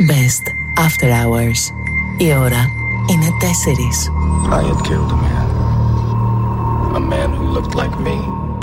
Best After Hours. Η ώρα είναι 4. I had killed a man. A man who looked like me.